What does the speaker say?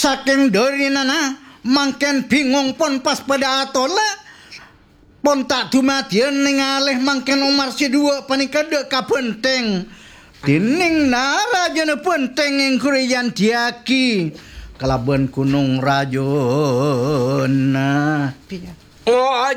saking dorinana mangken bingung pun pas pada atola pun tak dumadian ning alih mangken Umar Sidua panika dek kabenteng dening narajana penteng ing Kurian Diaki kalaban Gunung Rajuna. Oh